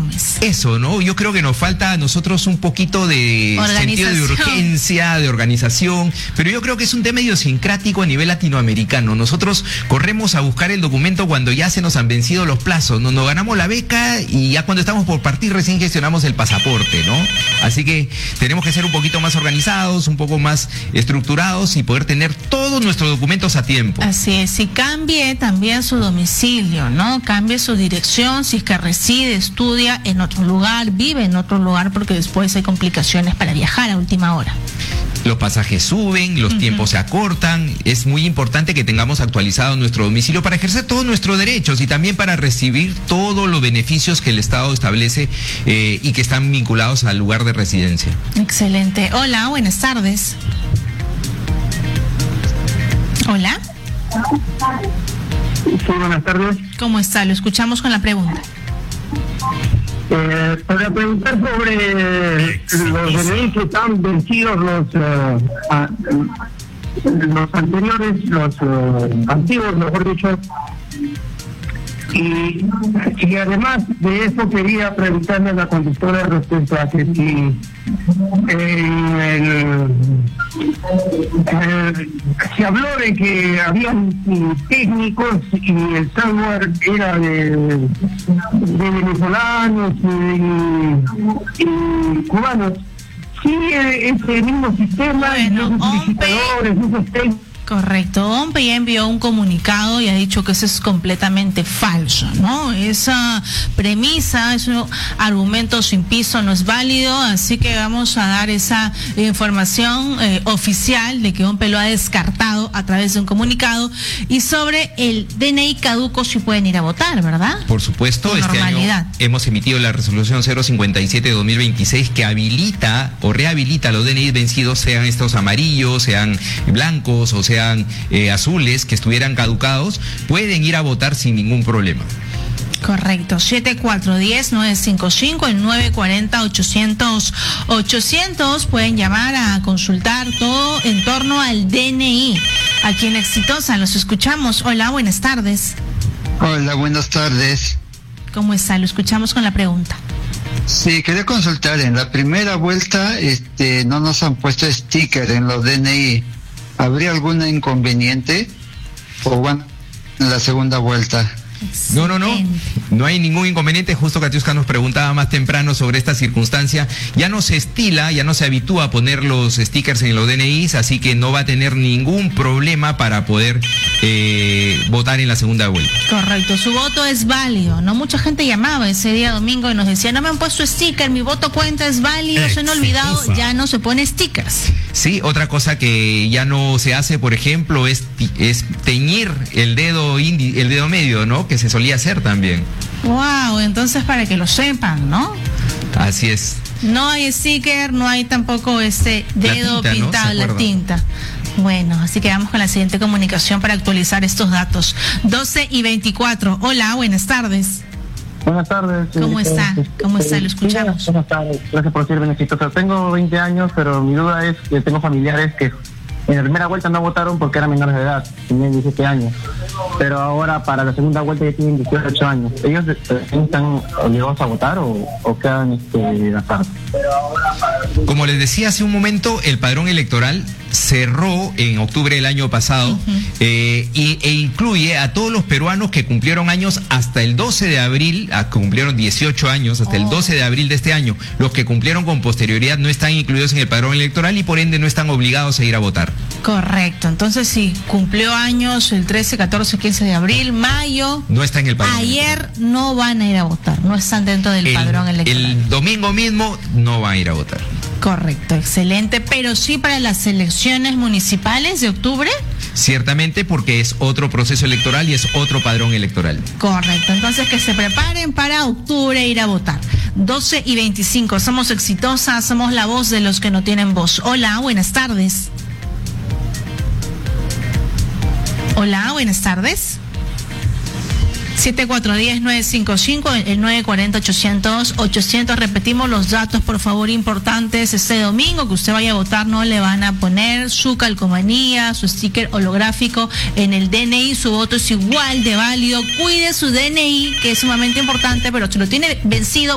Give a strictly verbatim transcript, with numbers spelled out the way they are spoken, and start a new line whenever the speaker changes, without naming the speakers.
enormes.
Eso, ¿no? Yo creo que nos falta a nosotros un poquito de sentido de urgencia, de organización, pero yo creo que es un tema idiosincrático a nivel latinoamericano. Nosotros corremos a buscar el documento cuando ya se nos han vencido los plazos, nos, nos ganamos la beca y ya cuando estamos por partir recién gestionamos el pasaporte, ¿no? Así que tenemos que ser un poquito más organizados, un poco más estructurados y poder tener todos nuestros documentos a tiempo.
Así es, y cambie también su domicilio, ¿no? Cambie su dirección, si es que reside, estudia en otro lugar, vive en otro lugar, porque después hay complicaciones para viajar a última hora.
Los pasajes suben, los uh-huh. tiempos se acortan. Es muy importante que tengamos actualizado nuestro domicilio para ejercer todos nuestros derechos y también para recibir todos los beneficios que el Estado establece eh, y que están vinculados al lugar de residencia.
Excelente. Hola, buenas tardes. Hola.
Sí, buenas tardes.
¿Cómo está? Lo escuchamos con la pregunta.
Eh, para preguntar sobre los D N I que están vencidos, los uh, a, los anteriores, los uh, antiguos, mejor dicho. Y, y además de eso quería preguntarle a la conductora respecto a que si en el, eh, se habló de que habían técnicos y el software era de, de venezolanos y, y cubanos. Sí, ese mismo sistema,
bueno,
esos licitadores, esos técnicos.
Correcto. O M P E ya envió un comunicado y ha dicho que eso es completamente falso, ¿no? Esa premisa, ese argumento sin piso no es válido, así que vamos a dar esa información eh, oficial de que O M P E lo ha descartado a través de un comunicado. Y sobre el D N I caduco, sí pueden ir a votar, ¿verdad?
Por supuesto,
Con
este
normalidad.
año hemos emitido la resolución cero cincuenta y siete de dos mil veintiséis que habilita o rehabilita los D N I vencidos, sean estos amarillos, sean blancos o sean Sean, eh, azules, que estuvieran caducados, pueden ir a votar sin ningún problema.
Correcto. siete cuatro uno cero nueve cinco cinco, el nueve cuatro cero ochocientos ochocientos. Pueden llamar a consultar todo en torno al D N I. Aquí en Exitosa los escuchamos. Hola, buenas tardes.
Hola, buenas tardes.
¿Cómo está? Lo escuchamos con la pregunta.
Sí, quería consultar. En la primera vuelta este, no nos han puesto sticker en los D N I. ¿Habría algún inconveniente? O bueno, en la segunda vuelta.
No, no, no, no hay ningún inconveniente. Justo Katiuska nos preguntaba más temprano sobre esta circunstancia. Ya no se estila, ya no se habitúa a poner los stickers en los D N Is, así que no va a tener ningún problema para poder eh, votar en la segunda vuelta.
Correcto, su voto es válido, ¿no? Mucha gente llamaba ese día domingo y nos decía, no me han puesto sticker, mi voto cuenta, es válido, se han olvidado, ya no se pone stickers.
Sí, otra cosa que ya no se hace, por ejemplo, es, es teñir el dedo indi, el dedo medio, ¿no? Que se solía hacer también.
Wow, entonces para que lo sepan, ¿no?
Así es.
No hay sticker, no hay tampoco ese dedo
la tinta,
pintado,
¿no?
la tinta. Bueno, así que vamos con la siguiente comunicación para actualizar estos datos. doce y veinticuatro. Hola, buenas tardes.
Buenas tardes.
¿Cómo está? ¿Cómo está? Lo escuchamos.
Buenas tardes. Gracias por ser beneficioso. Tengo veinte años, pero mi duda es que tengo familiares que en la primera vuelta no votaron porque eran menores de edad, tenían diecisiete años. Pero ahora para la segunda vuelta ya tienen dieciocho años. ¿Ellos están obligados a votar o, o quedan este, aparte?
Como les decía hace un momento, el padrón electoral cerró en octubre del año pasado uh-huh. eh, y, e incluye a todos los peruanos que cumplieron años hasta el doce de abril, a, cumplieron dieciocho años hasta oh. el doce de abril de este año. Los que cumplieron con posterioridad no están incluidos en el padrón electoral y por ende no están obligados a ir a votar.
Correcto, entonces si cumplió años el trece, catorce, quince de abril, mayo,
no está en el padrón
ayer
electoral.
No van a ir a votar, no están dentro del
el,
padrón electoral.
El domingo mismo no van a ir a votar.
Correcto, excelente, pero sí para las elecciones municipales de octubre.
Ciertamente, porque es otro proceso electoral y es otro padrón electoral.
Correcto, entonces que se preparen para octubre ir a votar. doce y veinticinco, somos exitosas, somos la voz de los que no tienen voz. Hola, buenas tardes. Hola, buenas tardes. siete cuatro uno cero nueve cinco cinco, el nueve cuatro cero ochocientos ochocientos. Repetimos los datos, por favor, importantes. Este domingo que usted vaya a votar, no le van a poner su calcomanía, su sticker holográfico en el D N I. Su voto es igual de válido. Cuide su D N I, que es sumamente importante, pero si lo tiene vencido,